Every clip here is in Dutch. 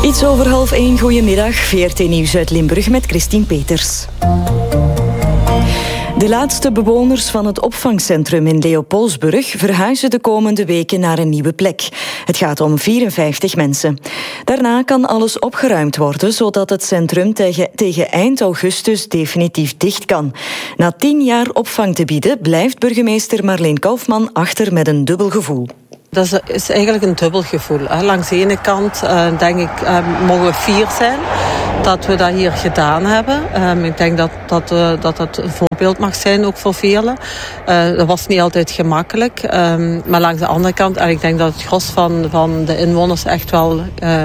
Iets over 12:30, goedemiddag. VRT Nieuws uit Limburg met Christine Peters. De laatste bewoners van het opvangcentrum in Leopoldsburg verhuizen de komende weken naar een nieuwe plek. Het gaat om 54 mensen. Daarna kan alles opgeruimd worden, zodat het centrum tegen eind augustus definitief dicht kan. Na 10 jaar opvang te bieden, blijft burgemeester Marleen Kaufman achter met een dubbel gevoel. Dat is eigenlijk een dubbel gevoel. Langs de ene kant denk ik, mogen we fier zijn dat we dat hier gedaan hebben. Ik denk dat een voorbeeld mag zijn, ook voor velen. Dat was niet altijd gemakkelijk. Maar langs de andere kant, en ik denk dat het gros van de inwoners echt wel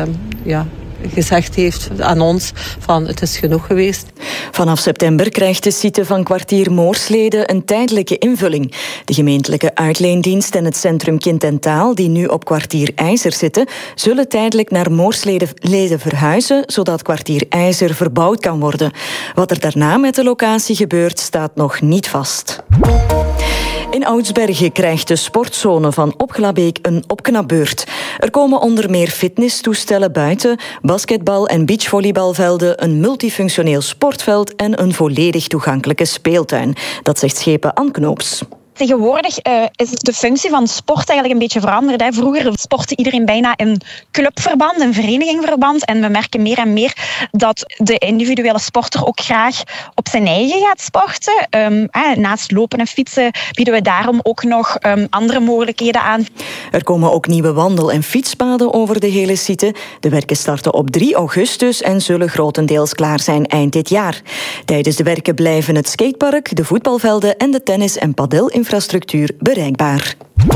gezegd heeft aan ons van het is genoeg geweest. Vanaf september krijgt de site van kwartier Moorslede een tijdelijke invulling. De gemeentelijke uitleendienst en het Centrum Kind en Taal, die nu op kwartier IJzer zitten, zullen tijdelijk naar Moorslede verhuizen, zodat kwartier IJzer verbouwd kan worden. Wat er daarna met de locatie gebeurt, staat nog niet vast. In Oudsbergen krijgt de sportzone van Opglabeek een opknapbeurt. Er komen onder meer fitnesstoestellen buiten, basketbal- en beachvolleybalvelden, een multifunctioneel sportveld en een volledig toegankelijke speeltuin. Dat zegt schepen Ann Knoops. Tegenwoordig is de functie van sport eigenlijk een beetje veranderd. Vroeger sportte iedereen bijna in clubverband, in verenigingverband. En we merken meer en meer dat de individuele sporter ook graag op zijn eigen gaat sporten. Naast lopen en fietsen bieden we daarom ook nog andere mogelijkheden aan. Er komen ook nieuwe wandel- en fietspaden over de hele site. De werken starten op 3 augustus en zullen grotendeels klaar zijn eind dit jaar. Tijdens de werken blijven het skatepark, de voetbalvelden en de tennis- en padelinfrastructuur bereikbaar.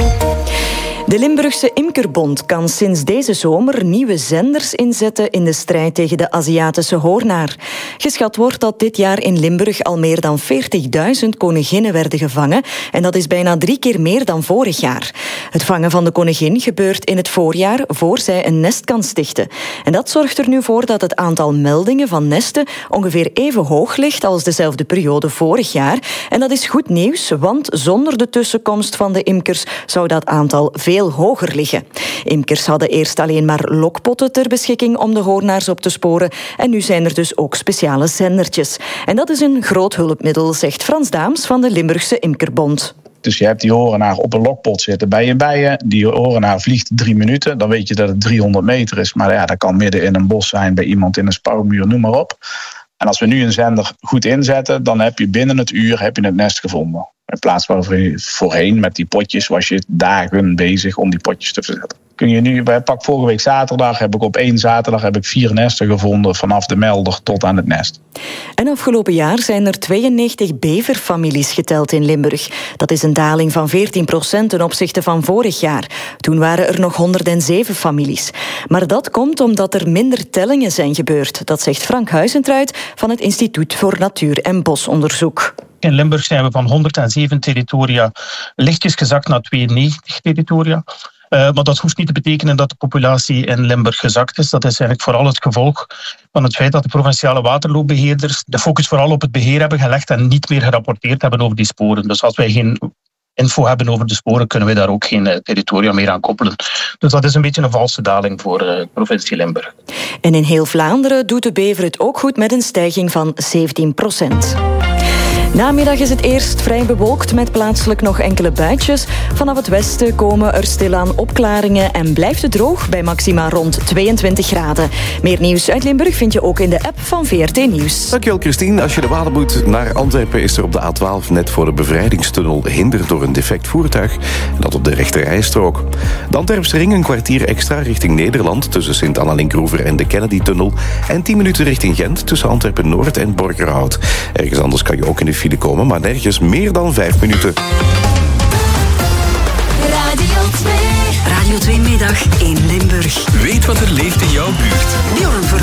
De Limburgse Imkerbond kan sinds deze zomer nieuwe zenders inzetten in de strijd tegen de Aziatische hoornaar. Geschat wordt dat dit jaar in Limburg al meer dan 40.000 koninginnen werden gevangen en dat is bijna 3 keer meer dan vorig jaar. Het vangen van de koningin gebeurt in het voorjaar voor zij een nest kan stichten. En dat zorgt er nu voor dat het aantal meldingen van nesten ongeveer even hoog ligt als dezelfde periode vorig jaar. En dat is goed nieuws, want zonder de tussenkomst van de imkers zou dat aantal veel hoger liggen. Imkers hadden eerst alleen maar lokpotten ter beschikking om de hoornaars op te sporen en nu zijn er dus ook speciale zendertjes. En dat is een groot hulpmiddel, zegt Frans Daams van de Limburgse Imkerbond. Dus je hebt die horenaar op een lokpot zitten bij je bijen. Die horenaar vliegt 3 minuten. Dan weet je dat het 300 meter is. Maar ja, dat kan midden in een bos zijn, bij iemand in een spouwmuur, noem maar op. En als we nu een zender goed inzetten, dan heb je binnen het uur het nest gevonden. In plaats van voorheen met die potjes was je dagen bezig om die potjes te verzetten. Kun je nu, pak vorige week zaterdag, heb ik op 1 zaterdag 4 nesten gevonden vanaf de melder tot aan het nest. En afgelopen jaar zijn er 92 beverfamilies geteld in Limburg. Dat is een daling van 14% ten opzichte van vorig jaar. Toen waren er nog 107 families. Maar dat komt omdat er minder tellingen zijn gebeurd. Dat zegt Frank Huizentruid van het Instituut voor Natuur- en Bosonderzoek. In Limburg zijn we van 107 territoria lichtjes gezakt naar 92 territoria. Maar dat hoeft niet te betekenen dat de populatie in Limburg gezakt is. Dat is eigenlijk vooral het gevolg van het feit dat de provinciale waterloopbeheerders de focus vooral op het beheer hebben gelegd en niet meer gerapporteerd hebben over die sporen. Dus als wij geen info hebben over de sporen, kunnen we daar ook geen territoria meer aan koppelen. Dus dat is een beetje een valse daling voor de provincie Limburg. En in heel Vlaanderen doet de bever het ook goed met een stijging van 17%. Namiddag is het eerst vrij bewolkt met plaatselijk nog enkele buitjes. Vanaf het westen komen er stilaan opklaringen en blijft het droog bij maxima rond 22 graden. Meer nieuws uit Limburg vind je ook in de app van VRT Nieuws. Dankjewel Christine. Als je de Walenboet naar Antwerpen is er op de A12 net voor de bevrijdingstunnel hinder door een defect voertuig. Dat op de rechterrijstrook. De Antwerpse ring een kwartier extra richting Nederland tussen Sint-Anna-Linkroever en de Kennedy-tunnel. En 10 minuten richting Gent tussen Antwerpen-Noord en Borgerhout. Ergens anders kan je ook in de file komen, maar nergens meer dan 5 minuten. Radio 2 Middag in Limburg. Weet wat er leeft in jouw buurt. Bjorn